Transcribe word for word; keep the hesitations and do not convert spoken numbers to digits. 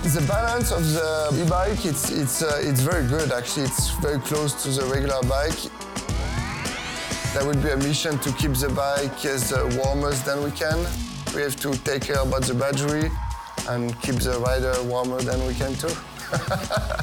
The balance of the e-bike, it's, it's, uh, it's very good actually. It's very close to the regular bike. There would be a mission to keep the bike as uh, warmer than we can. We have to take care about the battery and keep the rider warmer than we can too.